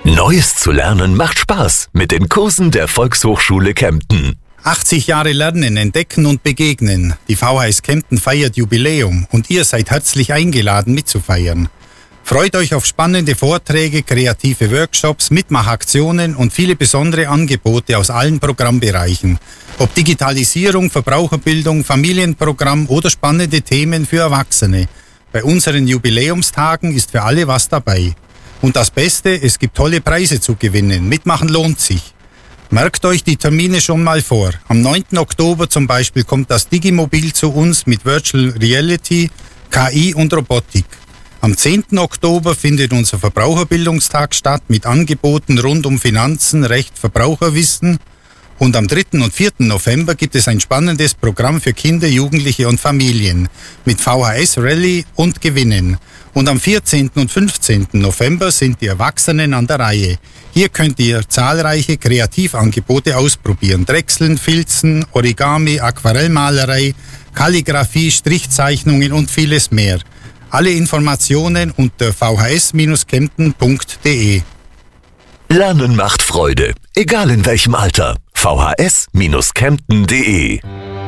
Neues zu lernen macht Spaß mit den Kursen der Volkshochschule Kempten. 80 Jahre Lernen, Entdecken und Begegnen. Die VHS Kempten feiert Jubiläum und ihr seid herzlich eingeladen mitzufeiern. Freut euch auf spannende Vorträge, kreative Workshops, Mitmachaktionen und viele besondere Angebote aus allen Programmbereichen. Ob Digitalisierung, Verbraucherbildung, Familienprogramm oder spannende Themen für Erwachsene. Bei unseren Jubiläumstagen ist für alle was dabei. Und das Beste, es gibt tolle Preise zu gewinnen. Mitmachen lohnt sich. Merkt euch die Termine schon mal vor. Am 9. Oktober zum Beispiel kommt das Digimobil zu uns mit Virtual Reality, KI und Robotik. Am 10. Oktober findet unser Verbraucherbildungstag statt mit Angeboten rund um Finanzen, Recht, Verbraucherwissen. Und am 3. und 4. November gibt es ein spannendes Programm für Kinder, Jugendliche und Familien mit VHS Rallye und Gewinnen. Und am 14. und 15. November sind die Erwachsenen an der Reihe. Hier könnt ihr zahlreiche Kreativangebote ausprobieren. Drechseln, Filzen, Origami, Aquarellmalerei, Kalligraphie, Strichzeichnungen und vieles mehr. Alle Informationen unter vhs-kempten.de. Lernen macht Freude, egal in welchem Alter. vhs-kempten.de